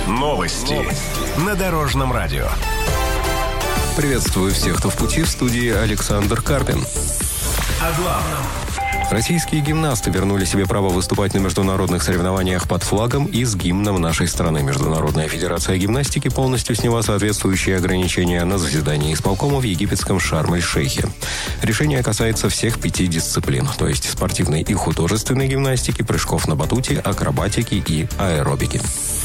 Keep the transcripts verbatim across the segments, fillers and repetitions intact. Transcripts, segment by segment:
Новости на Дорожном радио. Приветствую всех, кто в пути. В студии Александр Карпин. О главном. Российские гимнасты вернули себе право выступать на международных соревнованиях под флагом и с гимном нашей страны. Международная федерация гимнастики полностью сняла соответствующие ограничения на заседании исполкома в египетском Шарм-эль-Шейхе. Решение касается всех пяти дисциплин, то есть спортивной и художественной гимнастики, прыжков на батуте, акробатики и аэробики.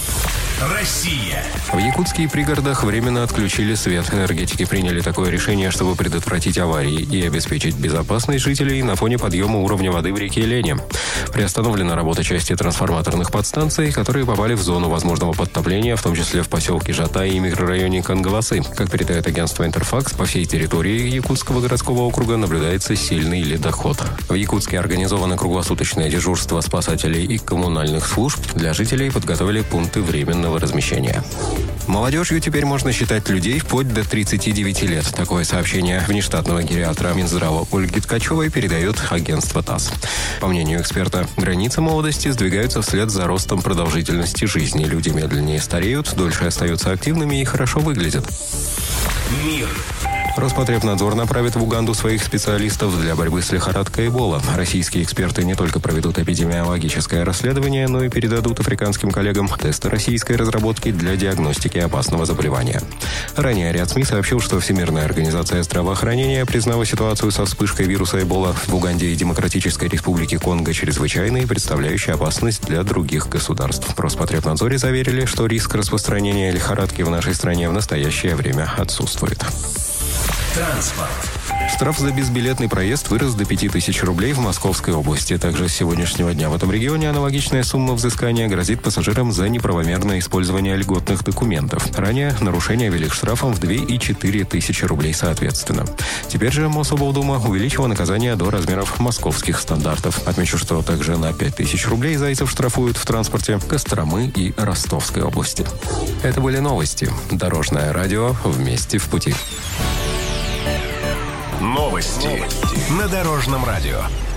Россия. В якутских пригородах временно отключили свет. Энергетики приняли такое решение, чтобы предотвратить аварии и обеспечить безопасность жителей на фоне подъема уровня воды в реке Лене. Приостановлена работа части трансформаторных подстанций, которые попали в зону возможного подтопления, в том числе в поселке Жатай и микрорайоне Кангаласы. Как передает агентство «Интерфакс», по всей территории Якутского городского округа наблюдается сильный ледоход. В Якутске организовано круглосуточное дежурство спасателей и коммунальных служб. Для жителей подготовили пункты временного размещения. Молодежью теперь можно считать людей вплоть до тридцати девяти лет. Такое сообщение внештатного гериатра Минздрава Ольги Ткачевой передает агентство ТАСС. По мнению эксперта, границы молодости сдвигаются вслед за ростом продолжительности жизни. Люди медленнее стареют, дольше остаются активными и хорошо выглядят. Мир. Роспотребнадзор направит в Уганду своих специалистов для борьбы с лихорадкой Эбола. Российские эксперты не только проведут эпидемиологическое расследование, но и передадут африканским коллегам тесты российской разработки для диагностики опасного заболевания. Ранее ряд СМИ сообщил, что Всемирная организация здравоохранения признала ситуацию со вспышкой вируса Эбола в Уганде и Демократической Республике Конго чрезвычайной и представляющей опасность для других государств. В Роспотребнадзоре заверили, что риск распространения лихорадки в нашей стране в настоящее время отсутствует. Транспорт. Штраф за безбилетный проезд вырос до пяти тысяч рублей в Московской области. Также с сегодняшнего дня в этом регионе аналогичная сумма взыскания грозит пассажирам за неправомерное использование льготных документов. Ранее нарушения вели к штрафам в две и четыре тысячи рублей соответственно. Теперь же Мособлдума увеличила наказание до размеров московских стандартов. Отмечу, что также на пять тысяч рублей зайцев штрафуют в транспорте Костромы и Ростовской области. Это были новости. Дорожное радио. Вместе в пути. Новости на Дорожном радио.